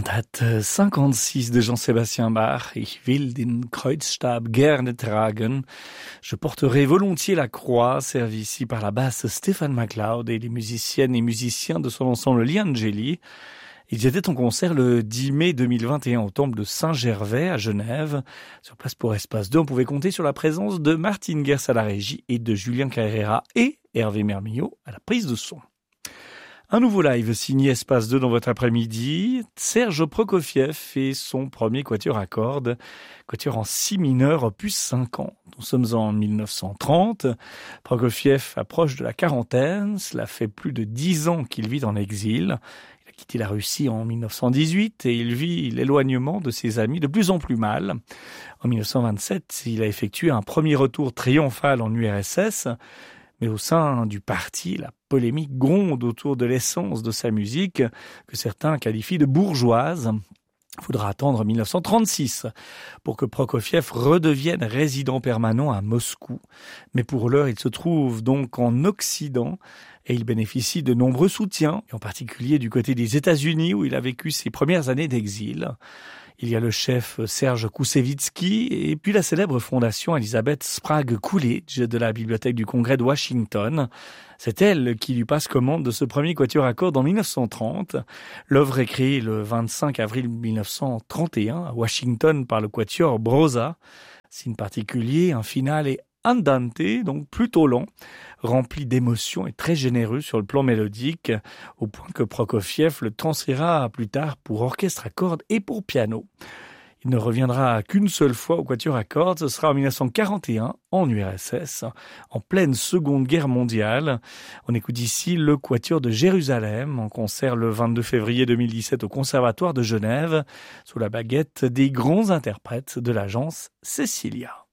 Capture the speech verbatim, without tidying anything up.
Cantate cinquante-six de Jean-Sébastien Bach. Ich will den Kreuzstab gerne tragen. Je porterai volontiers la croix, servie ici par la basse Stéphane MacLeod et les musiciennes et musiciens de son ensemble Liangeli. Ils étaient en concert le dix mai deux mille vingt et un au temple de Saint-Gervais à Genève. Sur place pour Espace deux, on pouvait compter sur la présence de Martine Gers à la régie et de Julien Carrera et Hervé Mermillot à la prise de son. Un nouveau live signé Espace deux dans votre après-midi. Serge Prokofiev et son premier quatuor à cordes. Quatuor en si mineur, opus cinquante. Nous sommes en mille neuf cent trente. Prokofiev approche de la quarantaine. Cela fait plus de dix ans qu'il vit en exil. Il a quitté la Russie en mille neuf cent dix-huit et il vit l'éloignement de ses amis de plus en plus mal. En mille neuf cent vingt-sept, il a effectué un premier retour triomphal en U R S S. Mais au sein du parti, la polémique gronde autour de l'essence de sa musique, que certains qualifient de bourgeoise. Il faudra attendre mille neuf cent trente-six pour que Prokofiev redevienne résident permanent à Moscou. Mais pour l'heure, il se trouve donc en Occident et il bénéficie de nombreux soutiens, et en particulier du côté des États-Unis où il a vécu ses premières années d'exil. Il y a le chef Serge Koussevitzky et puis la célèbre fondation Elizabeth Sprague Coolidge de la Bibliothèque du Congrès de Washington. C'est elle qui lui passe commande de ce premier quatuor à cordes en mille neuf cent trente. L'œuvre est créée le vingt-cinq avril mille neuf cent trente et un à Washington par le quatuor Broza. Signe particulier, un final est andante, donc plutôt lent, rempli d'émotions et très généreux sur le plan mélodique, au point que Prokofiev le transférera plus tard pour orchestre à cordes et pour piano. Il ne reviendra qu'une seule fois au quatuor à cordes, ce sera en mille neuf cent quarante et un, en U R S S, en pleine Seconde Guerre mondiale. On écoute ici le quatuor de Jérusalem, en concert le vingt-deux février deux mille dix-sept au Conservatoire de Genève, sous la baguette des grands interprètes de l'agence Cecilia.